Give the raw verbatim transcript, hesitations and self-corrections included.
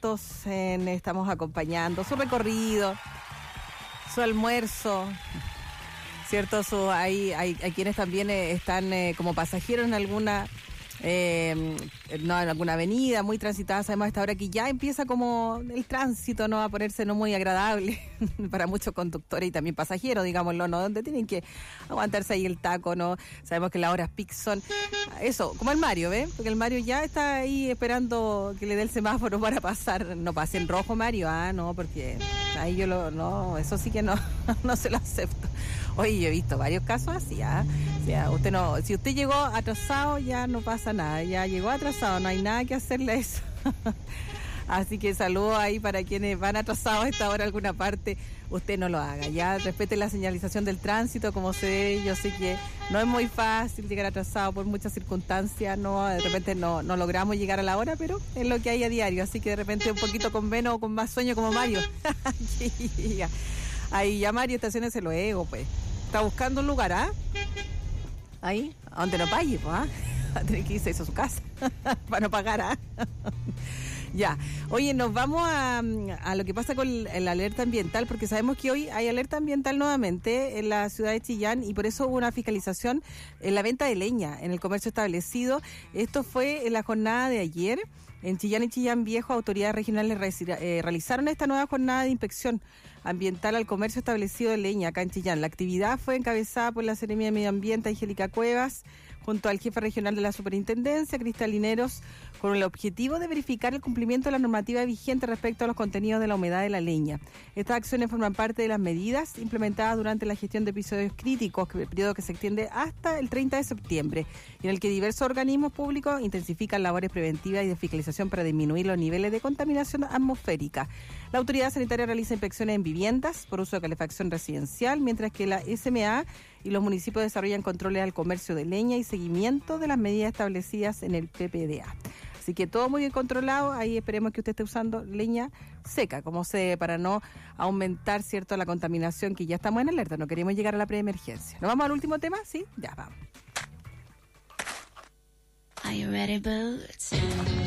atentos, en, estamos acompañando su recorrido, su almuerzo, ¿cierto? Su, hay, hay, hay quienes también eh, están eh, como pasajeros en alguna... Eh, no, en alguna avenida muy transitada. Sabemos a esta hora que ya empieza como el tránsito no a ponerse no muy agradable para muchos conductores y también pasajeros, digámoslo, ¿no? Donde tienen que aguantarse ahí el taco, ¿no? Sabemos que las horas pic son eso, como el Mario, ¿ves? Porque el Mario ya está ahí esperando que le dé el semáforo para pasar. No pase en rojo, Mario, ah, no, porque ahí yo lo, no, eso sí que no, no se lo acepto. Oye, yo he visto varios casos así, ¿ah? O sea, usted no, si usted llegó atrasado ya no pasa nada, ya llegó atrasado, no hay nada que hacerle a eso. Así que saludos ahí para quienes van atrasados a esta hora a alguna parte, usted no lo haga, ya respete la señalización del tránsito como se debe. Yo sé que no es muy fácil llegar atrasado por muchas circunstancias, no, de repente no, no logramos llegar a la hora, pero es lo que hay a diario, así que de repente un poquito con menos o con más sueño como Mario. Ahí ya Mario, estaciónese luego, pues. Está buscando un lugar, ¿ah? Ahí, a donde no pague, pues, ¿ah? Va a tener que irse a su casa para no pagar, ¿ah? Ya. Oye, nos vamos a, a lo que pasa con la alerta ambiental, porque sabemos que hoy hay alerta ambiental nuevamente en la ciudad de Chillán y por eso hubo una fiscalización en la venta de leña en el comercio establecido. Esto fue en la jornada de ayer. En Chillán y Chillán Viejo, autoridades regionales eh, realizaron esta nueva jornada de inspección ambiental al comercio establecido de leña acá en Chillán. La actividad fue encabezada por la Seremia de Medio Ambiente, Angélica Cuevas, junto al jefe regional de la Superintendencia, Cristal Lineros, con el objetivo de verificar el cumplimiento de la normativa vigente respecto a los contenidos de la humedad de la leña. Estas acciones forman parte de las medidas implementadas durante la gestión de episodios críticos, periodo que se extiende hasta el treinta de septiembre, en el que diversos organismos públicos intensifican labores preventivas y de fiscalización para disminuir los niveles de contaminación atmosférica. La autoridad sanitaria realiza inspecciones en viviendas por uso de calefacción residencial, mientras que la S M A y los municipios desarrollan controles al comercio de leña y seguimiento de las medidas establecidas en el P P D A. Así que todo muy bien controlado. Ahí esperemos que usted esté usando leña seca, como se debe, para no aumentar, cierto, la contaminación, que ya estamos en alerta. No queremos llegar a la preemergencia. ¿Nos vamos al último tema? Sí, ya vamos. Are you ready, boots?